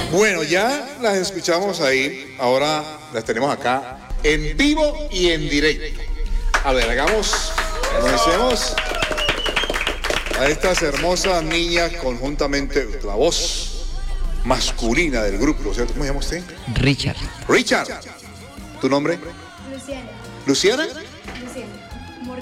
Bueno, ya las escuchamos ahí, ahora las tenemos acá en vivo y en directo. A ver, comencemos a estas hermosas niñas conjuntamente, la voz masculina del grupo, ¿cierto? ¿Cómo se llama usted? Richard. Richard. ¿Tu nombre? Luciana. ¿Luciana? Luciana.